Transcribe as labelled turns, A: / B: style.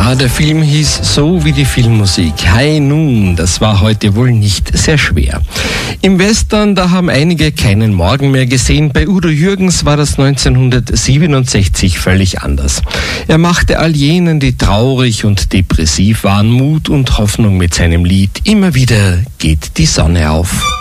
A: Ja, der Film hieß so wie die Filmmusik. High Noon, das war heute wohl nicht sehr schwer. Im Western, da haben einige keinen Morgen mehr gesehen. Bei Udo Jürgens war das 1967 völlig anders. Er machte all jenen, die traurig und depressiv waren, Mut und Hoffnung mit seinem Lied Immer wieder geht die Sonne auf.